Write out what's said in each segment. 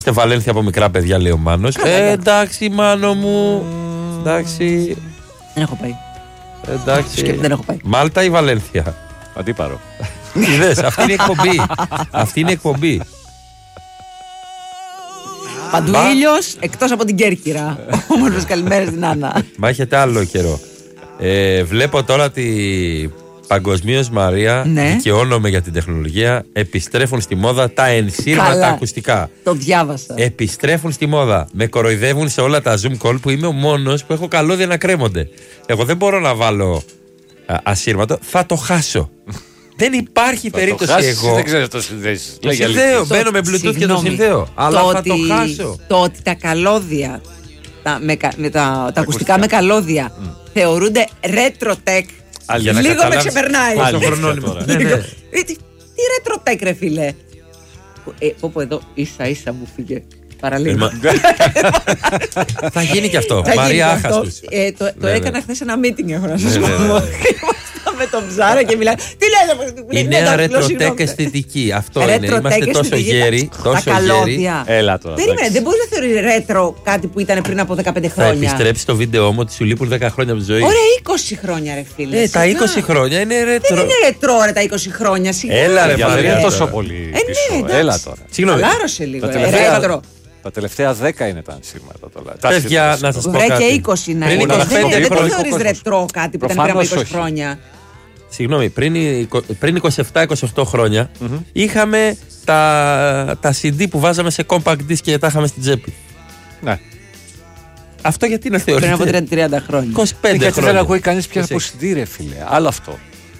Στη Βαλένθια από μικρά παιδιά, λέει ο Μάνος. Εντάξει, Μάνο μου. Εντάξει. Δεν έχω πάει. Εντάξει. Δεν έχω πάει. Μάλτα ή Βαλένθια? Αντίπαρο. Είδες, αυτή είναι η εκπομπή. Αυτή είναι η εκπομπή. Παντού ήλιος, εκτός από την Κέρκυρα. Όμορφες καλημέρες στην Άννα. Μα έχετε άλλο καιρό. Βλέπω τώρα τη παγκοσμίως, Μαρία, δικαιώνομαι για την τεχνολογία, επιστρέφουν στη μόδα τα ενσύρματα ακουστικά. Το διάβασα. Επιστρέφουν στη μόδα. Με κοροϊδεύουν σε όλα τα Zoom call που είμαι ο μόνος που έχω καλώδια να κρέμονται. Εγώ δεν μπορώ να βάλω ασύρματο, θα το χάσω. Δεν υπάρχει περίπτωση εγώ. Δεν ξέρεις το συνδέσεις. Το συνδέω, μπαίνω με Bluetooth και το συνδέω. Αλλά θα το χάσω. Το ότι τα καλώδια, τα ακουστικά με καλώδια θεωρούνται retro-tech, λίγο με ξεπερνάει. Τι retro-tech, ρε φίλε. Όπου εδώ ίσα μου φύγε. Παραλίγο. Θα γίνει και αυτό. Μαρία Άχαστος. Το έκανα χθες ένα meeting, έχω να σας πω. Με τον Ψάρα και μιλάει. Τι λέτε, η νέα ρετροτέκ αισθητική. Αυτό είναι. Είμαστε τόσο γέροι. Τα καλώδια. Έλα τώρα. Περίμενε, δεν μπορεί να θεωρεί ρέτρο κάτι που ήταν πριν από 15 χρόνια. Θα επιστρέψει το βίντεο μου ότι σου λείπουν 10 χρόνια από τη ζωή. Ωραία, 20 χρόνια, ρε φίλε. Τα 20 χρόνια είναι ρέτρο. Δεν είναι ρετρό, ρε, τα 20 χρόνια. Έλα, ρε, δεν είναι τόσο πολύ. Έλα τώρα. Συγγνώμη. Χαλάρωσε λίγο. Ρέτρο. Τα τελευταία 10 είναι τα ενσύρματα τώρα. Παιδιά, να σας πω κάτι. Βρε και 20 να είναι. Δεν το θεωρείς ρετρό κάτι που ήταν πριν από 20 χρόνια. Συγγνώμη, πριν 27-28 χρόνια είχαμε τα CD που βάζαμε σε compact disc και τα είχαμε στην τσέπη. Ναι. Αυτό γιατί να θεωρείτε? Πριν από 30 χρόνια. 25 χρόνια. Γιατί δεν ακούει κανείς πια από CD, ρε φίλε. Άλλο αυτό.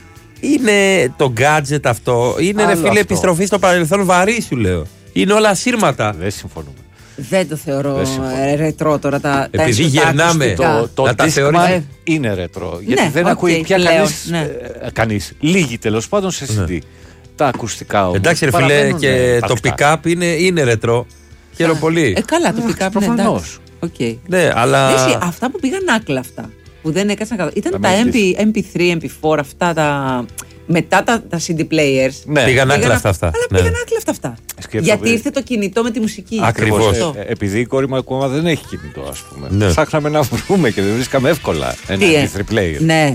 Είναι το gadget αυτό. Είναι, ρε φίλε, επιστροφή στο παρελθόν, βαρύ σου λέω. Είναι όλα ασύρματα. Δεν συμφωνούμε. Δεν το θεωρώ ρετρό τώρα. Επειδή γυρνάμε. Το Discman είναι ρετρό. Γιατί δεν ακούει πια κανείς. Λίγοι τέλος πάντων σε CD. Τα ακουστικά όμως. Εντάξει, ρε φίλε, και το pick-up είναι ρετρό. Χαίρομαι πολύ. Καλά, το pick-up προφανώς. Ναι, αλλά. Αυτά που πήγαν άκλαφτα. Που δεν έκαναν καθόλου. Ήταν τα MP3, MP4, αυτά τα. Μετά τα CD players. Ναι, πήγαν άκλαφτα αυτά. Αλλά πήγαν άκλαφτα αυτά. Γιατί ήρθε το κινητό με τη μουσική. Ακριβώς. Επειδή η κόρη μου ακόμα δεν έχει κινητό, ας πούμε. Ψάχναμε να βρούμε και δεν βρίσκαμε εύκολα ένα MP3 player. Ναι.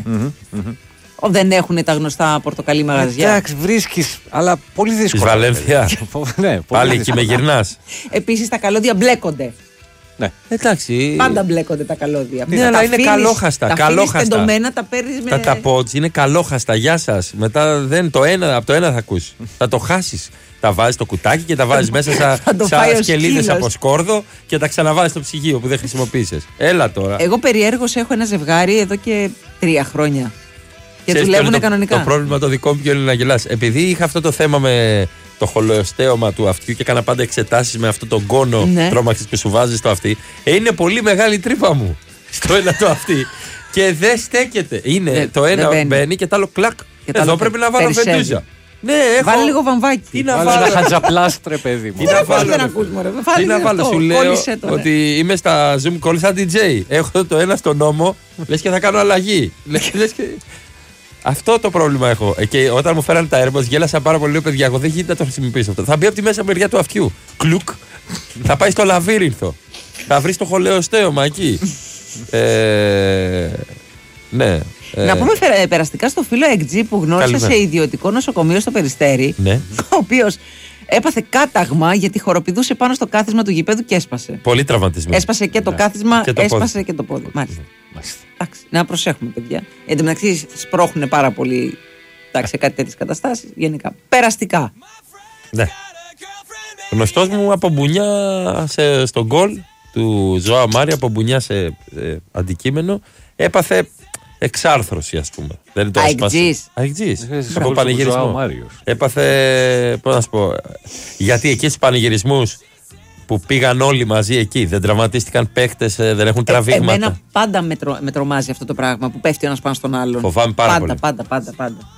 Δεν έχουν τα γνωστά πορτοκαλί μαγαζιά. Εντάξει, βρίσκεις, αλλά πολύ δύσκολα. Στη Βαλένθια. Πάλι εκεί με γυρνάς. Επίσης τα καλώδια μπλέκονται. Ναι. Εντάξει. Πάντα μπλέκονται τα καλώδια. Ναι, αλλά είναι καλόχαστα. Τα παίρνεις με. Τα pods είναι καλόχαστα. Γεια σας. Μετά από το ένα θα ακούσεις. Θα το χάσεις. Τα βάζεις στο κουτάκι και τα βάζεις μέσα σαν σκελίδες από σκόρδο και τα ξαναβάζεις στο ψυγείο που δεν χρησιμοποίησες. Έλα τώρα. Εγώ περιέργως έχω ένα ζευγάρι εδώ και 3 χρόνια. Και δουλεύουν κανονικά. Το πρόβλημα το δικό μου ποιο είναι να γελάς. Επειδή είχα αυτό το θέμα με το χολοεστέωμα του αυτιού και έκανα πάντα εξετάσεις με αυτό τον κόνο τρόμαξης που σου βάζεις στο αυτί. Είναι πολύ μεγάλη τρύπα μου στο ένα το αυτί. Και δεν στέκεται. Το ένα μπαίνει και το άλλο κλακ. Εδώ πρέπει να βάλω φεντούζα. Ναι, βάλε λίγο βαμβάκι. Τι να βάλω? Ένα χατζαπλάστρε, παιδί μου. Τι να βάλω, σου λέω ότι είμαι στα Zoom call σαν DJ. Έχω το ένα στον νόμο, λες και θα κάνω αλλαγή. Αυτό το πρόβλημα έχω. Και όταν μου φέρανε τα AirPods, γέλασα πάρα πολύ. Λέω, παιδιά, εγώ δεν γίνεται να το χρησιμοποιήσω αυτό. Θα μπει από τη μέσα μεριά του αυτιού. Κλουκ. Θα πάει στο λαβύρινθο. Θα βρει το χολεοστέωμα εκεί. Ναι. Να πούμε περαστικά στο φίλο Εκτζή που γνώρισα σε ιδιωτικό νοσοκομείο στο Περιστέρι. Ναι. Ο οποίος έπαθε κάταγμα γιατί χοροπηδούσε πάνω στο κάθισμα του γηπέδου και έσπασε. Πολύ τραυματισμένο. Έσπασε και το κάθισμα, έσπασε και το πόδι. Μάλιστα. Εντάξει, να προσέχουμε, παιδιά. Εν τω μεταξύ, σπρώχνουν πάρα πολύ σε κάτι τέτοιες καταστάσεις. Γενικά. Περαστικά. Ναι. Γνωστός μου από μπουνιά στον γκολ του Ζωά Μάρια, από μπουνιά σε αντικείμενο, έπαθε εξάρθρωση, ας πούμε. Δεν το έσπασε. Αιγτζής. Από πανηγυρισμό. Έπαθε, πώς να σου πω, γιατί εκεί στους πανηγυρισμούς που πήγαν όλοι μαζί εκεί, δεν τραυματίστηκαν παίχτες, δεν έχουν τραβήγματα. Εμένα πάντα με τρομάζει αυτό το πράγμα που πέφτει ο ένας πάνω στον άλλον. Φοβάμαι πάρα πολύ. Πάντα.